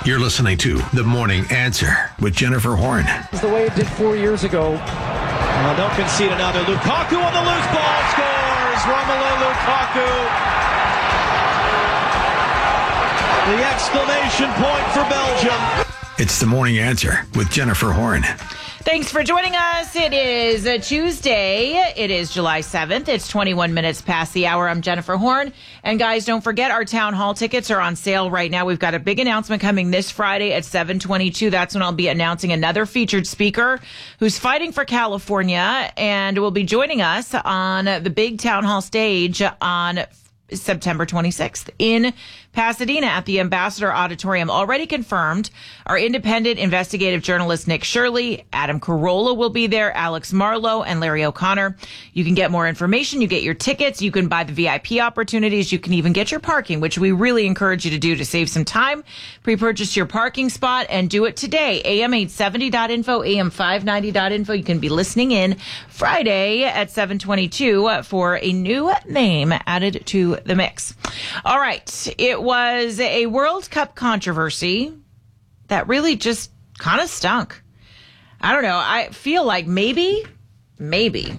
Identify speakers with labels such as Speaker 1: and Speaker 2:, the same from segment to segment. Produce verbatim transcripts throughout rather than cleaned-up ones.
Speaker 1: You're listening to The Morning Answer with Jennifer Horn.
Speaker 2: It's the way it did four years ago.
Speaker 3: Well, don't concede another. Lukaku on the loose ball scores. Romelu Lukaku. The exclamation point for Belgium.
Speaker 1: It's The Morning Answer with Jennifer Horn.
Speaker 4: Thanks for joining us. It is a Tuesday. It is July seventh. It's twenty-one minutes past the hour. I'm Jennifer Horn. And guys, don't forget our town hall tickets are on sale right now. We've got a big announcement coming this Friday at seven twenty-two. That's when I'll be announcing another featured speaker who's fighting for California and will be joining us on the big town hall stage on September twenty-sixth in Pasadena at the Ambassador Auditorium. Already confirmed. Our independent investigative journalist Nick Shirley, Adam Carolla will be there, Alex Marlowe, and Larry O'Connor. You can get more information. You get your tickets. You can buy the V I P opportunities. You can even get your parking, which we really encourage you to do to save some time. Pre-purchase your parking spot and do it today. A M eight seventy dot info, A M five ninety dot info. You can be listening in Friday at seven twenty-two for a new name added to the mix. All right. It was a World Cup controversy that really just kind of stunk. I don't know. I feel like maybe, maybe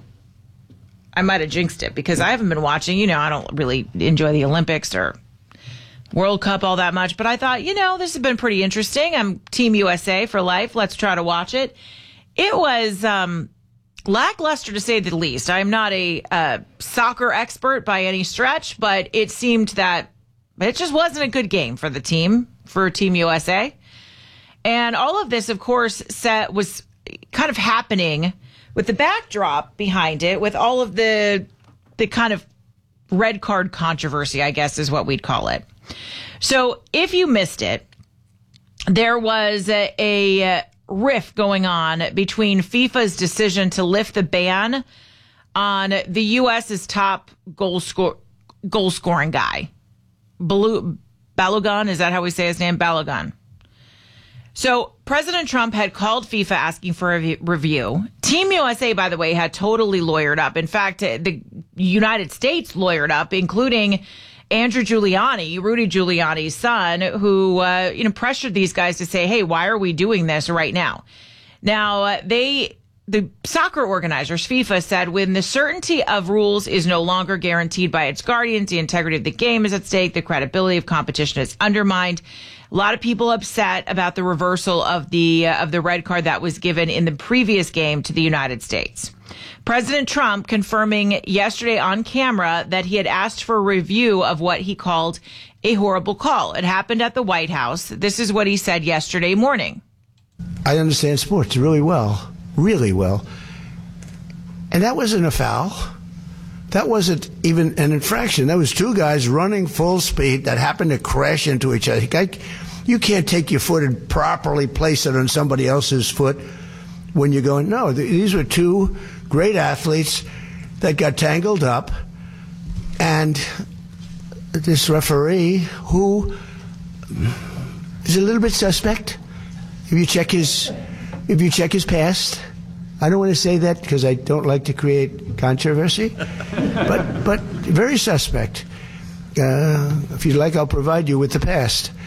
Speaker 4: I might have jinxed it because I haven't been watching. You know, I don't really enjoy the Olympics or World Cup all that much. But I thought, you know, this has been pretty interesting. I'm Team U S A for life. Let's try to watch it. It was um, lackluster to say the least. I'm not a uh, soccer expert by any stretch, but it seemed that it just wasn't a good game for the team, for Team U S A. And all of this, of course, set, was kind of happening with the backdrop behind it, with all of the the kind of red card controversy, I guess is what we'd call it. So if you missed it, there was a, a riff going on between FIFA's decision to lift the ban on the U S's top goal score, goal scoring guy. Balu- Balogun, is that how we say his name? Balogun. So President Trump had called FIFA asking for a review. Team U S A, by the way, had totally lawyered up. In fact, the United States lawyered up, including Andrew Giuliani, Rudy Giuliani's son, who uh, you know pressured these guys to say, hey, why are we doing this right now? Now, uh, they... The soccer organizers, FIFA, said when the certainty of rules is no longer guaranteed by its guardians, the integrity of the game is at stake, the credibility of competition is undermined. A lot of people upset about the reversal of the uh, of the red card that was given in the previous game to the United States. President Trump confirming yesterday on camera that he had asked for a review of what he called a horrible call. It happened at the White House. This is what he said yesterday morning.
Speaker 5: I understand sports really well. Really well. And that wasn't a foul. That wasn't even an infraction. That was two guys running full speed that happened to crash into each other. You can't take your foot and properly place it on somebody else's foot when you're going, no, these were two great athletes that got tangled up. And this referee, who is a little bit suspect, if you check his... If you check his past, I don't want to say that because I don't like to create controversy, but but very suspect. Uh, if you'd like, I'll provide you with the past.